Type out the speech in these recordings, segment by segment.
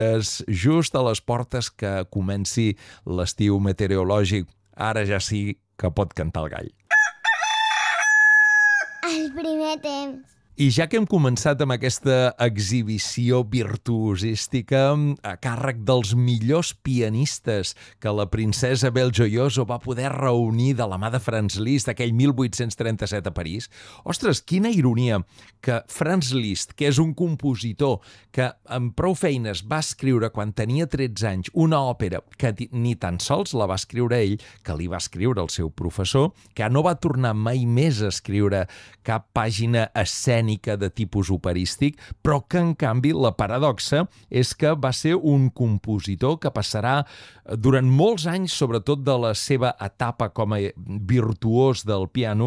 És just a les portes que comenci l'estiu meteorològic. Ara ja sí que pot cantar el gall. El primer temps. I ja que hem començat amb aquesta exhibició virtuosística a càrrec dels millors pianistes que la princesa Belgioioso va poder reunir de la mà de Franz Liszt aquell 1837 a París, ostres, quina ironia que Franz Liszt, que és un compositor que amb prou feines va escriure quan tenia 13 anys una òpera que ni tan sols la va escriure ell, que li va escriure el seu professor, que no va tornar mai més a escriure cap pàgina escènica de tipus operístic, però que, en canvi, la paradoxa és que va ser un compositor que passarà durant molts anys, sobretot de la seva etapa com a virtuós del piano,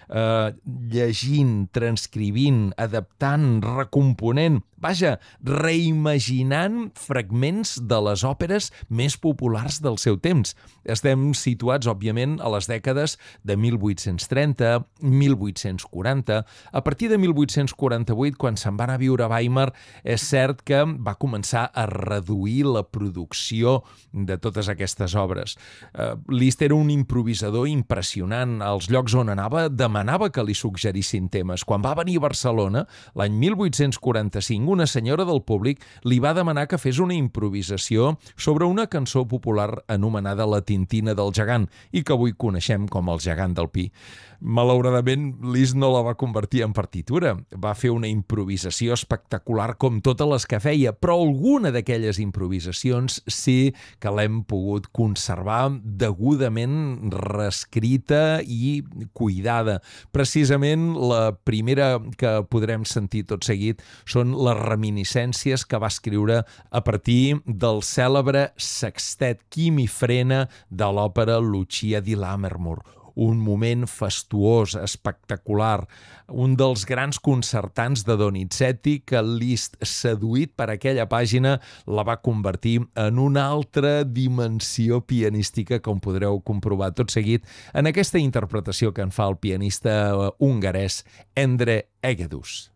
llegint, transcrivint, adaptant, recomponent, vaja, reimaginant fragments de les òperes més populars del seu temps. Estem situats, òbviament, a les dècades de 1830, 1840. A partir de 1848, quan se'n va anar a viure a Weimar, és cert que va començar a reduir la producció de totes aquestes obres. Liszt era un improvisador impressionant. Als llocs on anava, demanava que li suggerissin temes. Quan va venir a Barcelona, l'any 1845, una senyora del públic li va demanar que fes una improvisació sobre una cançó popular anomenada La Tintina del Gegant i que avui coneixem com el Gegant del Pi. Malauradament, Liszt no la va convertir en partitura. Va fer una improvisació espectacular com totes les que feia, però alguna d'aquelles improvisacions sí que l'hem pogut conservar degudament reescrita i cuidada. Precisament la primera que podrem sentir tot seguit són les reminiscències que va escriure a partir del cèlebre sextet Quim i Frena de l'òpera Lucia di Lammermoor. Un moment fastuós, espectacular, un dels grans concertants de Donizetti que Liszt, seduït per aquella pàgina, la va convertir en una altra dimensió pianística, com podreu comprovar tot seguit en aquesta interpretació que en fa el pianista hongarès Endre Egedus.